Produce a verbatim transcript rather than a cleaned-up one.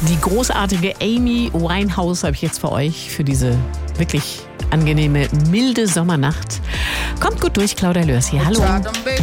Die großartige Amy Winehouse habe ich jetzt für euch, für diese wirklich angenehme, milde Sommernacht. Kommt gut durch, Claudia Lörs hier. Hallo.